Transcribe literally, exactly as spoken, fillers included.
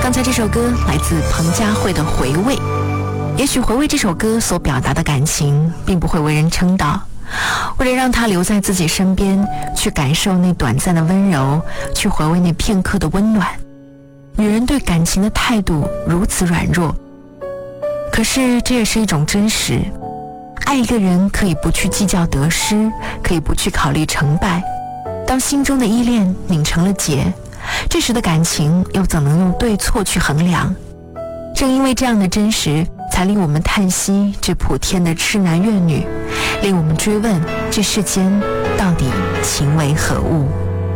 刚才这首歌来自彭佳慧的《回味》，也许《回味》这首歌所表达的感情并不会为人称道，为了让他留在自己身边，去感受那短暂的温柔，去回味那片刻的温暖。女人对感情的态度如此软弱，可是这也是一种真实。爱一个人可以不去计较得失，可以不去考虑成败。当心中的依恋拧成了结，这时的感情又怎能用对错去衡量？正因为这样的真实，才令我们叹息这普天的痴男怨女，令我们追问这世间到底情为何物。